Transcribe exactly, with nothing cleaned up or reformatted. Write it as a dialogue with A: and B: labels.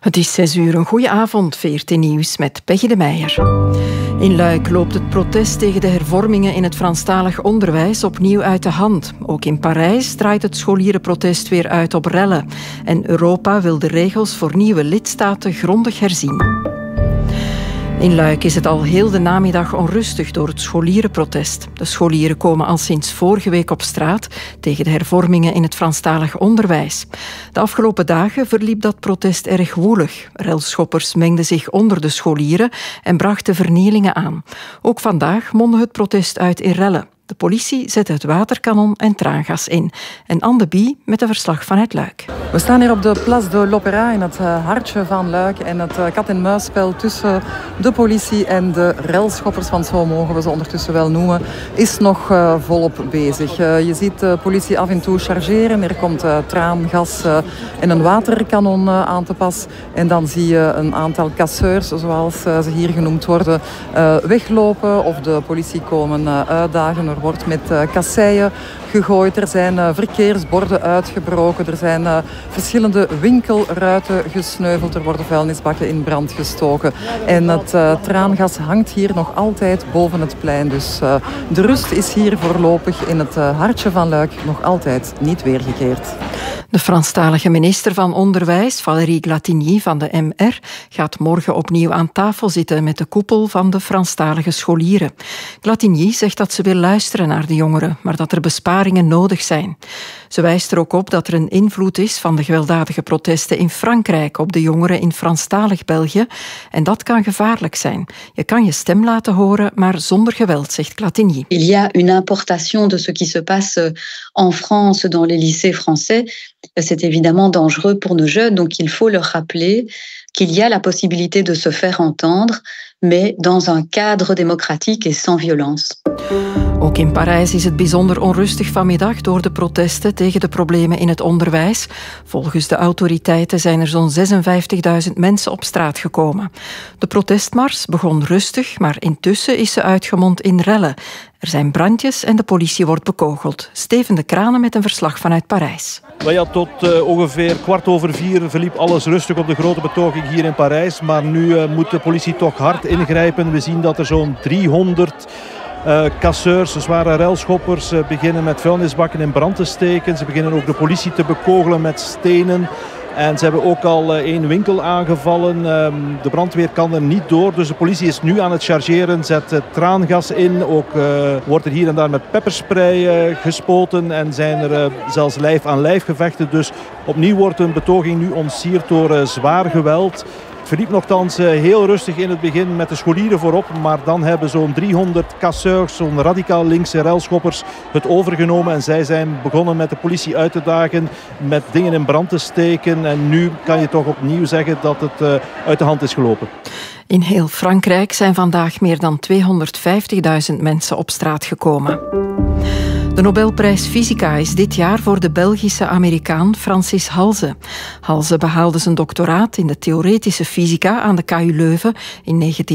A: Het is zes uur, een goeie avond, V R T Nieuws met Peggy de Meijer. In Luik loopt het protest tegen de hervormingen in het Franstalig onderwijs opnieuw uit de hand. Ook in Parijs draait het scholierenprotest weer uit op rellen. En Europa wil de regels voor nieuwe lidstaten grondig herzien. In Luik is het al heel de namiddag onrustig door het scholierenprotest. De scholieren komen al sinds vorige week op straat tegen de hervormingen in het Franstalig onderwijs. De afgelopen dagen verliep dat protest erg woelig. Relschoppers mengden zich onder de scholieren en brachten vernielingen aan. Ook vandaag mondde het protest uit in rellen. De politie zette het waterkanon en traangas in. En Anne de Bie met een verslag vanuit Luik.
B: We staan hier op de Place de l'Opéra in het hartje van Luik. En het kat-en-muisspel tussen de politie en de relschoppers, want zo mogen we ze ondertussen wel noemen, is nog uh, volop bezig. Uh, je ziet de politie af en toe chargeren. Er komt uh, traangas uh, en een waterkanon uh, aan te pas. En dan zie je een aantal casseurs, zoals uh, ze hier genoemd worden, uh, weglopen of de politie komen uh, uitdagen. Er wordt met uh, kasseien gegooid, er zijn uh, verkeersborden uitgebroken, er zijn uh, verschillende winkelruiten gesneuveld, er worden vuilnisbakken in brand gestoken. En het uh, traangas hangt hier nog altijd boven het plein. Dus uh, de rust is hier voorlopig in het uh, hartje van Luik nog altijd niet weergekeerd.
A: De Franstalige minister van Onderwijs, Valérie Glatigny van de M R, gaat morgen opnieuw aan tafel zitten met de koepel van de Franstalige scholieren. Glatigny zegt dat ze wil luisteren naar de jongeren, maar dat er besparingen nodig zijn. Ze wijst er ook op dat er een invloed is van de gewelddadige protesten in Frankrijk op de jongeren in Franstalig België. En dat kan gevaarlijk zijn. Je kan je stem laten horen, maar zonder geweld, zegt Glatigny.
C: Il y a une importation de ce qui se passe en France dans les lycées français. C'est évidemment dangereux pour nos jeunes, donc il faut leur rappeler qu'il y a la possibilité de se faire entendre, mais dans un cadre démocratique et sans violence.
A: Ook in Parijs is het bijzonder onrustig vanmiddag door de protesten tegen de problemen in het onderwijs. Volgens de autoriteiten zijn er zo'n zesenvijftigduizend mensen op straat gekomen. De protestmars begon rustig, maar intussen is ze uitgemond in rellen. Er zijn brandjes en de politie wordt bekogeld. Steven de Kranen met een verslag vanuit Parijs.
D: Ja, tot uh, ongeveer kwart over vier verliep alles rustig op de grote betoging hier in Parijs. Maar nu uh, moet de politie toch hard ingrijpen. We zien dat er zo'n driehonderd uh, casseurs, zware relschoppers, uh, beginnen met vuilnisbakken in brand te steken. Ze beginnen ook de politie te bekogelen met stenen. En ze hebben ook al één winkel aangevallen. De brandweer kan er niet door. Dus de politie is nu aan het chargeren. Zet traangas in. Ook uh, wordt er hier en daar met pepperspray uh, gespoten. En zijn er uh, zelfs lijf aan lijf gevechten. Dus opnieuw wordt een betoging nu ontsierd door uh, zwaar geweld. Het verliep nogthans heel rustig in het begin met de scholieren voorop. Maar dan hebben zo'n driehonderd casseurs, zo'n radicaal linkse relschoppers, het overgenomen. En zij zijn begonnen met de politie uit te dagen, met dingen in brand te steken. En nu kan je toch opnieuw zeggen dat het uh, uit de hand is gelopen.
A: In heel Frankrijk zijn vandaag meer dan tweehonderdvijftigduizend mensen op straat gekomen. De Nobelprijs Fysica is dit jaar voor de Belgische Amerikaan Francis Halse. Halse behaalde zijn doctoraat in de theoretische fysica aan de K U Leuven in negentien